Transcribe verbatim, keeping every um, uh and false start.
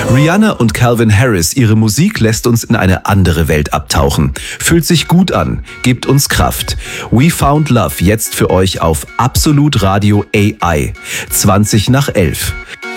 Rihanna und Calvin Harris, ihre Musik lässt uns in eine andere Welt abtauchen. Fühlt sich gut an, gibt uns Kraft. We Found Love jetzt für euch auf Absolut Radio A I. zwanzig nach elf.